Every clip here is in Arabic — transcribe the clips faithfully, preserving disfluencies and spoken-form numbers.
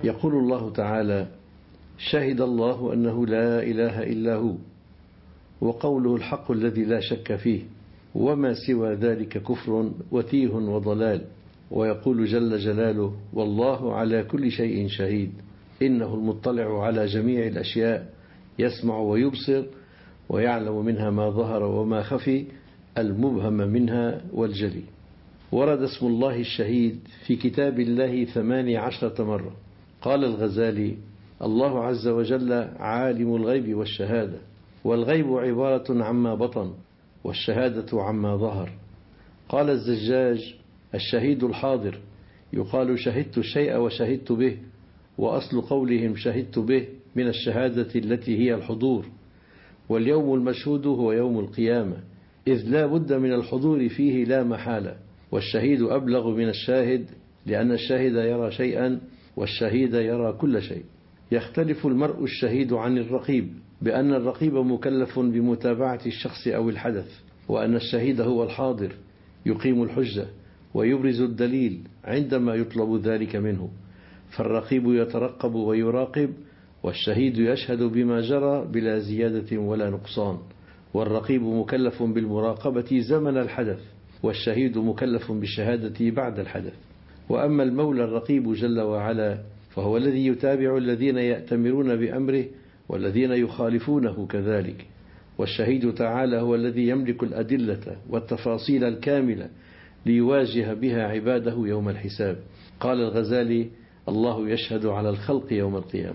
يقول الله تعالى: شهد الله أنه لا إله إلا هو، وقوله الحق الذي لا شك فيه، وما سوى ذلك كفر وتيه وضلال. ويقول جل جلاله: والله على كل شيء شهيد، إنه المطلع على جميع الأشياء، يسمع ويبصر ويعلم منها ما ظهر وما خفي، المبهم منها والجلي. ورد اسم الله الشهيد في كتاب الله ثماني عشرة مرة. قال الغزالي: الله عز وجل عالم الغيب والشهادة، والغيب عبارة عما بطن، والشهادة عما ظهر. قال الزجاج: الشهيد الحاضر، يقال شهدت الشيء وشهدت به، وأصل قولهم شهدت به من الشهادة التي هي الحضور. واليوم المشهود هو يوم القيامة، إذ لا بد من الحضور فيه لا محالة. والشهيد أبلغ من الشاهد، لأن الشاهد يرى شيئا والشهيد يرى كل شيء. يختلف المرء الشهيد عن الرقيب بأن الرقيب مكلف بمتابعة الشخص أو الحدث، وأن الشهيد هو الحاضر، يقيم الحجة ويبرز الدليل عندما يطلب ذلك منه. فالرقيب يترقب ويراقب، والشهيد يشهد بما جرى بلا زيادة ولا نقصان. والرقيب مكلف بالمراقبة زمن الحدث، والشهيد مكلف بالشهادة بعد الحدث. وأما المولى الرقيب جل وعلا فهو الذي يتابع الذين يأتمرون بأمره والذين يخالفونه كذلك. والشهيد تعالى هو الذي يملك الأدلة والتفاصيل الكاملة ليواجه بها عباده يوم الحساب. قال الغزالي: الله يشهد على الخلق يوم القيامة.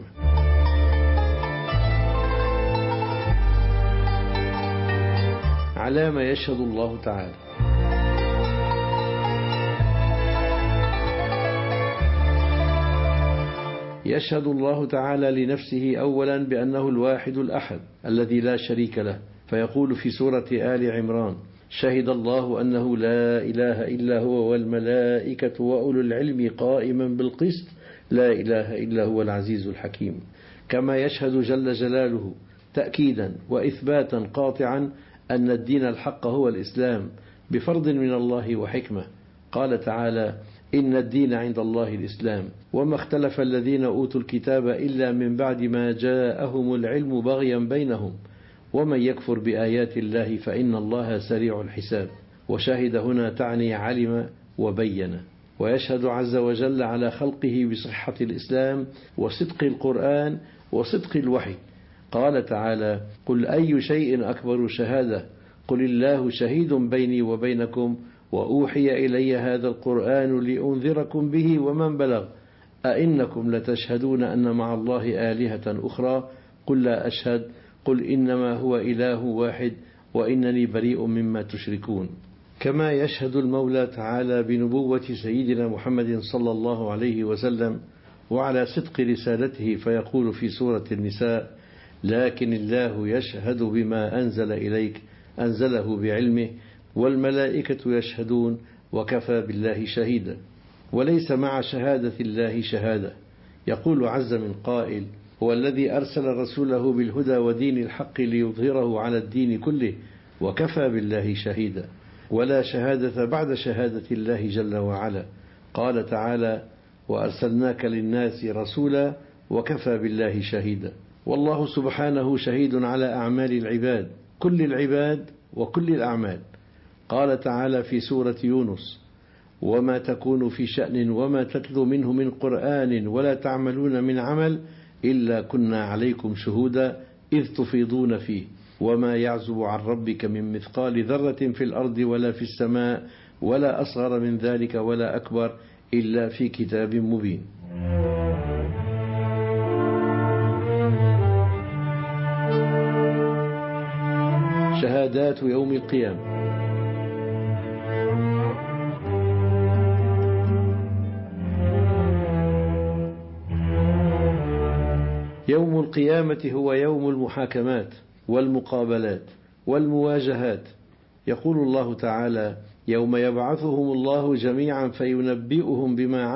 على ما يشهد الله تعالى. يشهد الله تعالى لنفسه أولا بأنه الواحد الأحد الذي لا شريك له، فيقول في سورة آل عمران: شهد الله أنه لا إله إلا هو والملائكة وأولو العلم قائما بالقسط لا إله إلا هو العزيز الحكيم. كما يشهد جل جلاله تأكيدا وإثباتا قاطعا أن الدين الحق هو الإسلام بفرض من الله وحكمة. قال تعالى: إن الدين عند الله الإسلام، وما اختلف الذين أوتوا الكتاب إلا من بعد ما جاءهم العلم بغيا بينهم، ومن يكفر بآيات الله فإن الله سريع الحساب. وشهد هنا تعني علم وبين. ويشهد عز وجل على خلقه بصحة الإسلام وصدق القرآن وصدق الوحي. قال تعالى: قل أي شيء أكبر شهادة، قل الله شهيد بيني وبينكم، وأوحي إلي هذا القرآن لأنذركم به ومن بلغ، أئنكم لتشهدون أن مع الله آلهة أخرى، قل لا أشهد، قل إنما هو إله واحد وإنني بريء مما تشركون. كما يشهد المولى تعالى بنبوة سيدنا محمد صلى الله عليه وسلم وعلى صدق رسالته، فيقول في سورة النساء: لكن الله يشهد بما أنزل إليك أنزله بعلمه والملائكة يشهدون وكفى بالله شهيدا. وليس مع شهادة الله شهادة. يقول عز من قائل: هو الذي أرسل رسوله بالهدى ودين الحق ليظهره على الدين كله وكفى بالله شهيدا. ولا شهادة بعد شهادة الله جل وعلا. قال تعالى: وأرسلناك للناس رسولا وكفى بالله شهيدا. والله سبحانه شهيد على أعمال العباد، كل العباد وكل الأعمال. قال تعالى في سورة يونس: وما تكون في شأن وما تتلو منه من قرآن ولا تعملون من عمل إلا كنا عليكم شهودا إذ تفيضون فيه وما يعزب عن ربك من مثقال ذرة في الأرض ولا في السماء ولا أصغر من ذلك ولا أكبر إلا في كتاب مبين. شهادات يوم القيامة. يوم القيامة هو يوم المحاكمات والمقابلات والمواجهات. يقول الله تعالى: يوم يبعثهم الله جميعا فينبئهم بما